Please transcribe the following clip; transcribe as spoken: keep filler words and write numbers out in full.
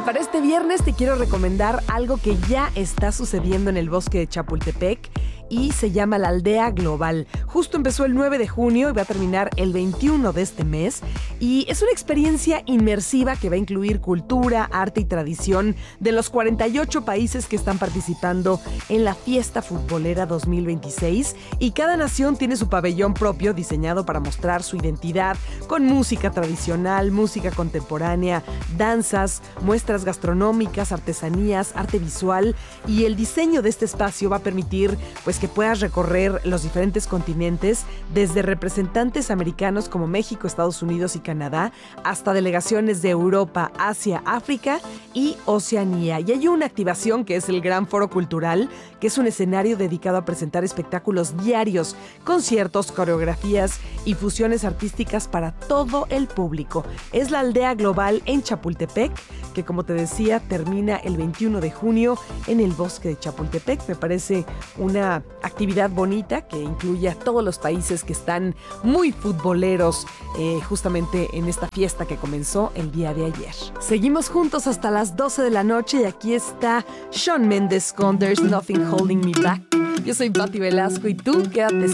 para este viernes te quiero recomendar algo que ya está sucediendo en el bosque de Chapultepec y se llama la Aldea Global. Justo empezó el nueve de junio y va a terminar el veintiuno de este mes. Y es una experiencia inmersiva que va a incluir cultura, arte y tradición de los cuarenta y ocho países que están participando en la Fiesta Futbolera dos mil veintiséis. Y cada nación tiene su pabellón propio diseñado para mostrar su identidad con música tradicional, música contemporánea, danzas, muestras gastronómicas, artesanías, arte visual. Y el diseño de este espacio va a permitir pues que puedas recorrer los diferentes continentes, desde representantes americanos como México, Estados Unidos y Canadá, hasta delegaciones de Europa, Asia, África y Oceanía. Y hay una activación que es el Gran Foro Cultural, que es un escenario dedicado a presentar espectáculos diarios, conciertos, coreografías y fusiones artísticas para todo el público. Es la Aldea Global en Chapultepec, que como te decía, termina el veintiuno de junio en el bosque de Chapultepec. Me parece una actividad bonita que incluye a todos los países que están muy futboleros eh, justamente en esta fiesta que comenzó el día de ayer. Seguimos juntos hasta las doce de la noche y aquí está Shawn Mendes con There's Nothing Holding Me Back. Yo soy Patti Velasco y tú quédate